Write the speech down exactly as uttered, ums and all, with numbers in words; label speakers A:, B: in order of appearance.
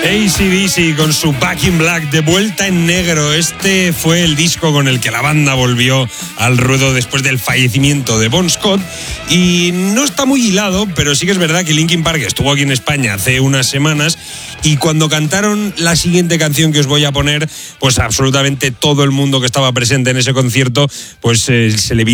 A: A C D C con su Back in Black, de vuelta en negro. Este fue el disco con el que la banda volvió al ruedo después del fallecimiento de Bon Scott. Y no está muy hilado, pero sí que es verdad que Linkin Park estuvo aquí en España hace unas semanas y cuando cantaron la siguiente canción que os voy a poner, pues absolutamente todo el mundo que estaba presente en ese concierto, pues eh, se le vino